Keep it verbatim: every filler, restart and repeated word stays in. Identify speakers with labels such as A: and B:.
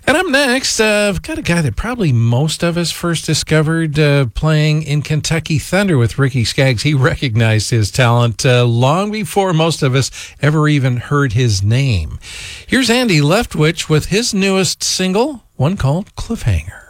A: And up next, uh, I've got a guy that probably most of us first discovered uh, playing in Kentucky Thunder with Ricky Skaggs. He recognized his talent uh, long before most of us ever even heard his name. Here's Andy Leftwich with his newest single, one called Cliffhanger.